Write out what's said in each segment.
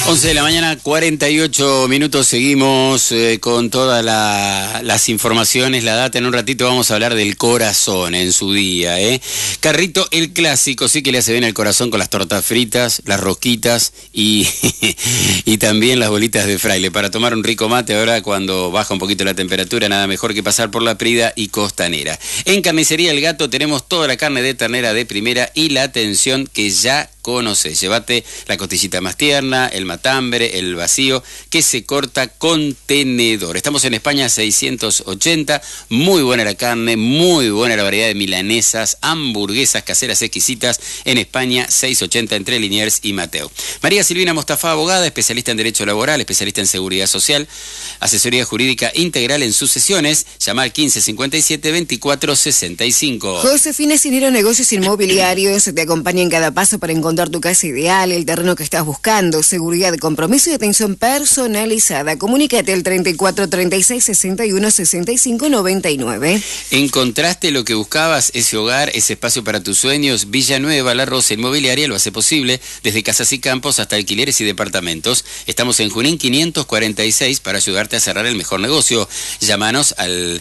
11 de la mañana, 48 minutos, seguimos con todas las informaciones, la data. En un ratito vamos a hablar del corazón en su día, Carrito, el clásico, sí que le hace bien al corazón con las tortas fritas, las rosquitas y también las bolitas de fraile. Para tomar un rico mate ahora cuando baja un poquito la temperatura, nada mejor que pasar por La Prida y Costanera. En Carnicería El Gato tenemos toda la carne de ternera de primera y la atención que ya conoces. Llévate la costillita más tierna, el matambre, el vacío, que se corta con tenedor. Estamos en España 680, muy buena la carne, muy buena la variedad de milanesas, hamburguesas caseras exquisitas en España 680 entre Liniers y Mateo. María Silvina Mostafa, abogada, especialista en Derecho Laboral, especialista en Seguridad Social, asesoría jurídica integral en sucesiones. Llama al 1557 24 65. Josefina Cinero, Negocios Inmobiliarios, te acompaña en cada paso para encontrar tu casa ideal, el terreno que estás buscando, seguridad, compromiso y atención personalizada. Comunícate al 34 36 61 65 99. ¿Encontraste lo que buscabas? Ese hogar, ese espacio para tus sueños. Villanueva, La Rosa Inmobiliaria lo hace posible, desde casas y campos hasta alquileres y departamentos. Estamos en Junín 546 para ayudarte a cerrar el mejor negocio. Llámanos al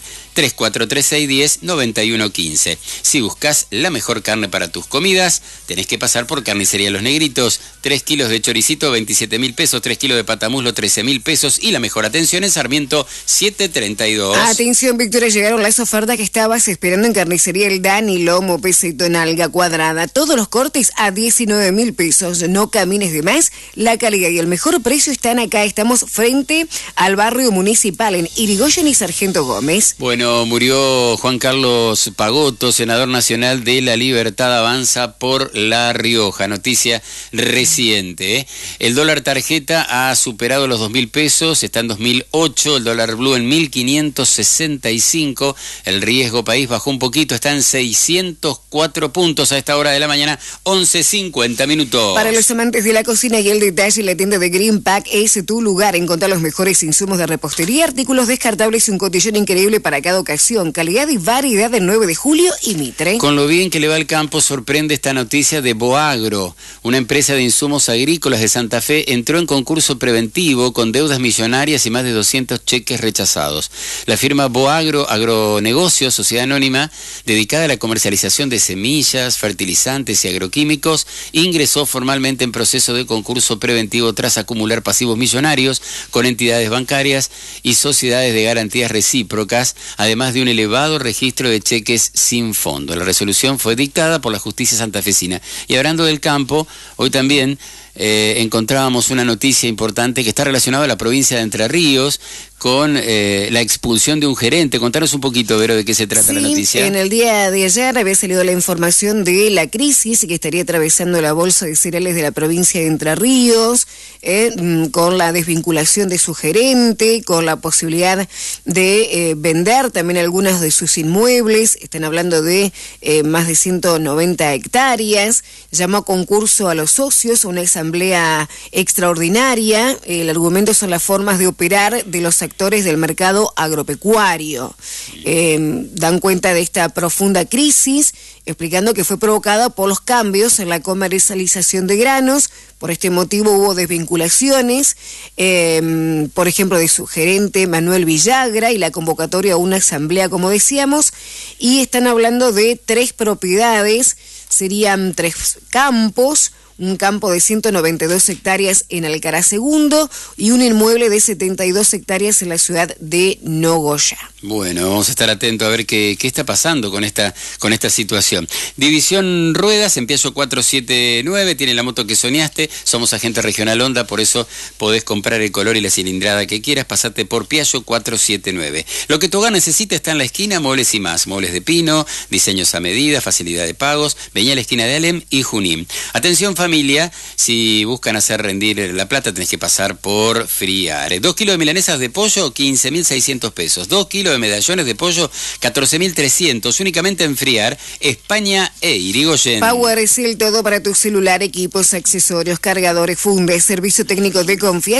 343610 9115. Si buscas la mejor carne para tus comidas, tenés que pasar por Carnicería Los Negritos. 3 kilos de choricito, 27.000 pesos, 3 kilos de patamuslo, 13.000 pesos, y la mejor atención en Sarmiento 732. Atención, Victoria, llegaron las ofertas que estabas esperando en Carnicería El Dani. Lomo, peseto, nalga cuadrada, todos los cortes a 19.000 pesos. No camines de más, la calidad y el mejor precio están acá. Estamos frente al barrio municipal en Irigoyen y Sargento Gómez. Bueno, murió Juan Carlos Pagotto, senador nacional de La Libertad Avanza por La Rioja. Noticia reciente, El dólar tarjeta ha superado los 2.000 pesos, está en 2008, el dólar blue en 1.565, el riesgo país bajó un poquito, está en 604 puntos a esta hora de la mañana, 11:50 minutos. Para los amantes de la cocina y el detalle, la tienda de Green Pack es tu lugar. Encontrar los mejores insumos de repostería, artículos descartables y un cotillón increíble para cada ocasión. Calidad y variedad del 9 de julio y Mitre. Con lo bien que le va al campo, sorprende esta noticia de Boagro. Una empresa de insumos agrícolas de Santa Fe entró en concurso preventivo con deudas millonarias y más de 200 cheques rechazados. La firma Boagro Agronegocios, sociedad anónima dedicada a la comercialización de semillas, fertilizantes y agroquímicos, ingresó formalmente en proceso de concurso preventivo tras acumular pasivos millonarios con entidades bancarias y sociedades de garantías recíprocas, además de un elevado registro de cheques sin fondo. La resolución fue dictada por la justicia santafesina. Y hablando del campo, hoy también encontrábamos una noticia importante que está relacionada a la provincia de Entre Ríos con la expulsión de un gerente. Contanos un poquito, Vero, de qué se trata la noticia. En el día de ayer había salido la información de la crisis que estaría atravesando la bolsa de cereales de la provincia de Entre Ríos, con la desvinculación de su gerente, con la posibilidad de vender también algunos de sus inmuebles. Están hablando de más de 190 hectáreas. Llamó a concurso a los socios, una asamblea extraordinaria. El argumento son las formas de operar de los actores del mercado agropecuario. Dan cuenta de esta profunda crisis, explicando que fue provocada por los cambios en la comercialización de granos. Por este motivo hubo desvinculaciones, por ejemplo, de su gerente Manuel Villagra, y la convocatoria a una asamblea, como decíamos, y están hablando de 3 propiedades, serían 3 campos. Un campo de 192 hectáreas en Alcaraz Segundo y un inmueble de 72 hectáreas en la ciudad de Nogoyá. Bueno, vamos a estar atentos a ver qué está pasando con esta situación. División Ruedas, en Piaggio 479, tiene la moto que soñaste. Somos agente regional Honda, por eso podés comprar el color y la cilindrada que quieras. Pasate por Piaggio 479. Lo que tu hogar necesita está en la esquina Muebles y Más. Muebles de pino, diseños a medida, facilidad de pagos. Vení a la esquina de Alem y Junín. Atención, familia, si buscan hacer rendir la plata tenés que pasar por Friare. 2 kilos de milanesas de pollo, 15.600 pesos. 2 kilos de medallones de pollo, 14.300. Únicamente en Friar, España e Irigoyen. Power es el todo para tu celular, equipos, accesorios, cargadores, fundas, servicio técnico de confianza.